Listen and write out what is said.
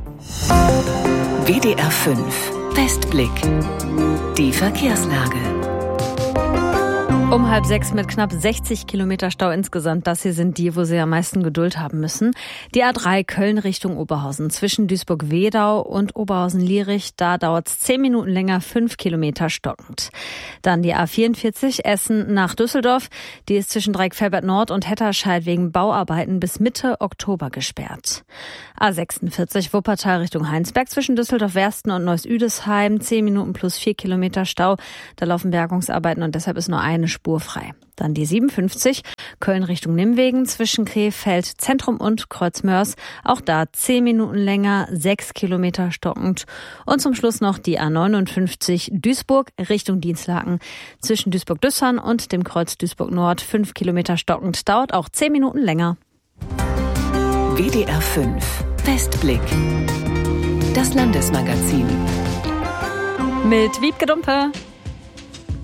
WDR 5 Westblick. Die Verkehrslage. Um 5:30 mit knapp 60 Kilometer Stau insgesamt. Das hier sind die, wo Sie am meisten Geduld haben müssen. Die A3 Köln Richtung Oberhausen. Zwischen Duisburg-Wedau und Oberhausen-Lierich. Da dauert es 10 Minuten länger, 5 Kilometer stockend. Dann die A44 Essen nach Düsseldorf. Die ist zwischen Dreieckfelbert Nord und Hetterscheid wegen Bauarbeiten bis Mitte Oktober gesperrt. A46 Wuppertal Richtung Heinsberg. Zwischen Düsseldorf-Wersten und Neuss-Üdesheim. 10 Minuten plus 4 Kilometer Stau. Da laufen Bergungsarbeiten und deshalb ist nur eine Spur frei. Dann die 57 Köln Richtung Nimwegen zwischen Krefeld Zentrum und Kreuzmörs. Auch da 10 Minuten länger, 6 Kilometer stockend. Und zum Schluss noch die A59 Duisburg Richtung Dinslaken zwischen Duisburg-Düssern und dem Kreuz Duisburg Nord. 5 Kilometer stockend, dauert auch 10 Minuten länger. WDR 5 Westblick. Das Landesmagazin. Mit Wiebke Dumpe.